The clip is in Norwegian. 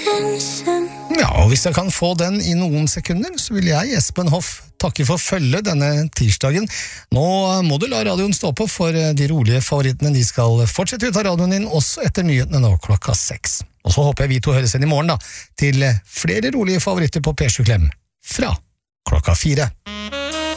Ja, og hvis jeg kan få den i noen sekunder, så vil jeg, Espen Hoff, takke for følge denne tirsdagen. Nå må du la radioen stå på, for de rolige favorittene de skal fortsette ut av radioen din, også etter nyhetene nå 6:00. Og så håper jeg vi to høres igjen i morgen da, til flere rolige favoritter på P7 Klem, fra 4:00.